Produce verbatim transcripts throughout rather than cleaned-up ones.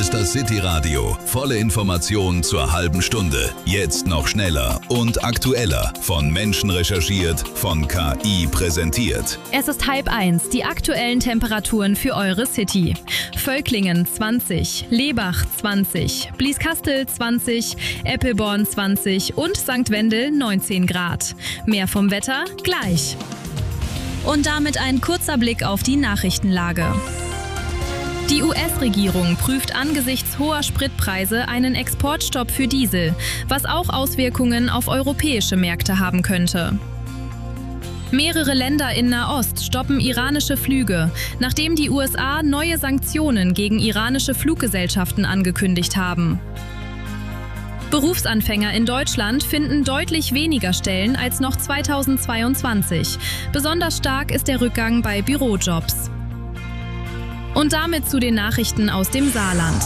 ist das City Radio. Volle Informationen zur halben Stunde. Jetzt noch schneller und aktueller. Von Menschen recherchiert, von K I präsentiert. Es ist halb eins. Die aktuellen Temperaturen für eure City. Völklingen zwanzig, Lebach zwanzig, Blieskastel zwanzig, Eppelborn zwanzig und Sankt Wendel neunzehn Grad. Mehr vom Wetter gleich. Und damit ein kurzer Blick auf die Nachrichtenlage. Die U S-Regierung prüft angesichts hoher Spritpreise einen Exportstopp für Diesel, was auch Auswirkungen auf europäische Märkte haben könnte. Mehrere Länder in Nahost stoppen iranische Flüge, nachdem die U S A neue Sanktionen gegen iranische Fluggesellschaften angekündigt haben. Berufsanfänger in Deutschland finden deutlich weniger Stellen als noch zweitausendzweiundzwanzig. Besonders stark ist der Rückgang bei Bürojobs. Und damit zu den Nachrichten aus dem Saarland.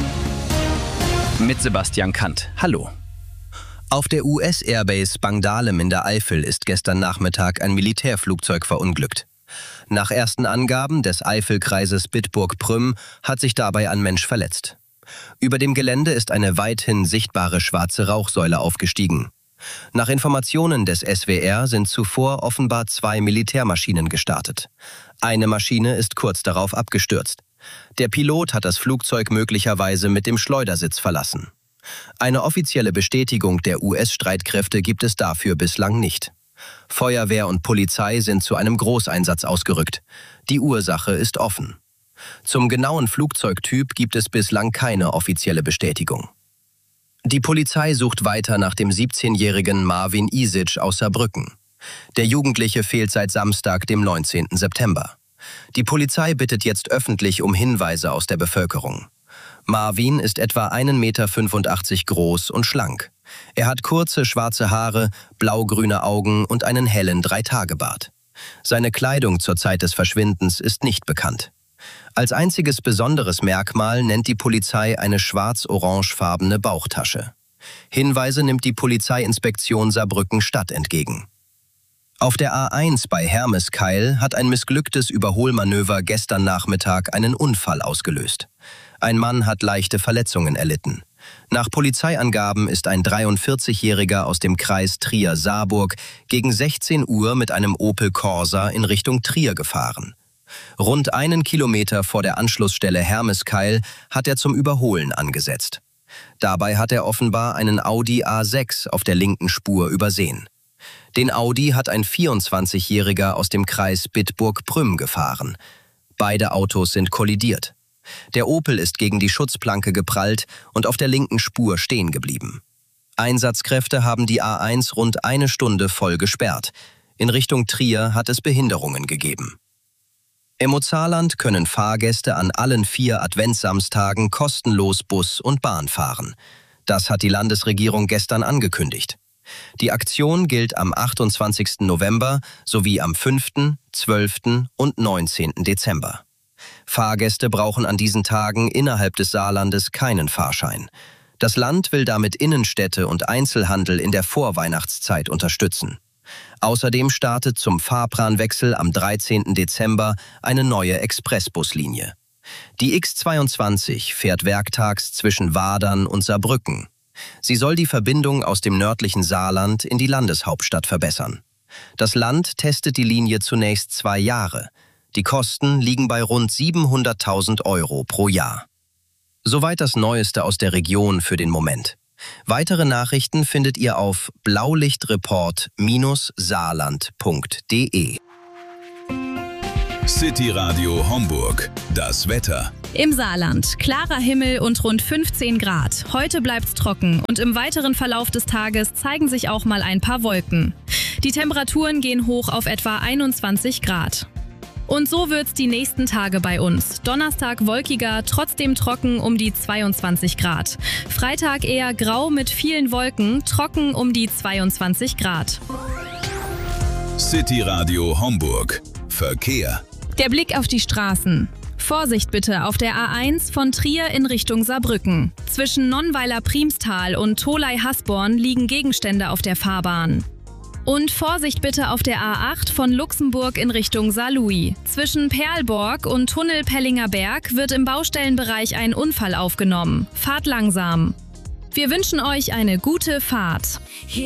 Mit Sebastian Kant. Hallo. Auf der U S-Airbase Bangdalem in der Eifel ist gestern Nachmittag ein Militärflugzeug verunglückt. Nach ersten Angaben des Eifelkreises Bitburg-Prüm hat sich dabei ein Mensch verletzt. Über dem Gelände ist eine weithin sichtbare schwarze Rauchsäule aufgestiegen. Nach Informationen des S W R sind zuvor offenbar zwei Militärmaschinen gestartet. Eine Maschine ist kurz darauf abgestürzt. Der Pilot hat das Flugzeug möglicherweise mit dem Schleudersitz verlassen. Eine offizielle Bestätigung der U S-Streitkräfte gibt es dafür bislang nicht. Feuerwehr und Polizei sind zu einem Großeinsatz ausgerückt. Die Ursache ist offen. Zum genauen Flugzeugtyp gibt es bislang keine offizielle Bestätigung. Die Polizei sucht weiter nach dem siebzehnjährigen Marvin Isic aus Saarbrücken. Der Jugendliche fehlt seit Samstag, dem neunzehnten September. Die Polizei bittet jetzt öffentlich um Hinweise aus der Bevölkerung. Marvin ist etwa ein Meter fünfundachtzig groß und schlank. Er hat kurze schwarze Haare, blaugrüne Augen und einen hellen Dreitagebart. Seine Kleidung zur Zeit des Verschwindens ist nicht bekannt. Als einziges besonderes Merkmal nennt die Polizei eine schwarz-orangefarbene Bauchtasche. Hinweise nimmt die Polizeiinspektion Saarbrücken-Stadt entgegen. Auf der A eins bei Hermeskeil hat ein missglücktes Überholmanöver gestern Nachmittag einen Unfall ausgelöst. Ein Mann hat leichte Verletzungen erlitten. Nach Polizeiangaben ist ein dreiundvierzigjähriger aus dem Kreis Trier-Saarburg gegen sechzehn Uhr mit einem Opel Corsa in Richtung Trier gefahren. Rund einen Kilometer vor der Anschlussstelle Hermeskeil hat er zum Überholen angesetzt. Dabei hat er offenbar einen Audi A sechs auf der linken Spur übersehen. Den Audi hat ein vierundzwanzigjähriger aus dem Kreis Bitburg-Prüm gefahren. Beide Autos sind kollidiert. Der Opel ist gegen die Schutzplanke geprallt und auf der linken Spur stehen geblieben. Einsatzkräfte haben die A eins rund eine Stunde voll gesperrt. In Richtung Trier hat es Behinderungen gegeben. Im Mozartland können Fahrgäste an allen vier Adventssamstagen kostenlos Bus und Bahn fahren. Das hat die Landesregierung gestern angekündigt. Die Aktion gilt am achtundzwanzigsten November sowie am fünften, zwölften und neunzehnten Dezember. Fahrgäste brauchen an diesen Tagen innerhalb des Saarlandes keinen Fahrschein. Das Land will damit Innenstädte und Einzelhandel in der Vorweihnachtszeit unterstützen. Außerdem startet zum Fahrplanwechsel am dreizehnten Dezember eine neue Expressbuslinie. Die X zweiundzwanzig fährt werktags zwischen Wadern und Saarbrücken. Sie soll die Verbindung aus dem nördlichen Saarland in die Landeshauptstadt verbessern. Das Land testet die Linie zunächst zwei Jahre. Die Kosten liegen bei rund siebenhunderttausend Euro pro Jahr. Soweit das Neueste aus der Region für den Moment. Weitere Nachrichten findet ihr auf blaulichtreport Bindestrich saarland punkt de. City Radio Homburg. Das Wetter. Im Saarland klarer Himmel und rund fünfzehn Grad. Heute bleibt's trocken und im weiteren Verlauf des Tages zeigen sich auch mal ein paar Wolken. Die Temperaturen gehen hoch auf etwa einundzwanzig Grad. Und so wird's die nächsten Tage bei uns. Donnerstag wolkiger, trotzdem trocken um die zweiundzwanzig Grad. Freitag eher grau mit vielen Wolken, trocken um die zweiundzwanzig Grad. City Radio Homburg. Verkehr. Der Blick auf die Straßen. Vorsicht bitte auf der A eins von Trier in Richtung Saarbrücken. Zwischen Nonnweiler-Priemstal und Tholey-Hasborn liegen Gegenstände auf der Fahrbahn. Und Vorsicht bitte auf der A acht von Luxemburg in Richtung Saarlouis. Zwischen Perlborg und Tunnel Pellinger Berg wird im Baustellenbereich ein Unfall aufgenommen. Fahrt langsam. Wir wünschen euch eine gute Fahrt.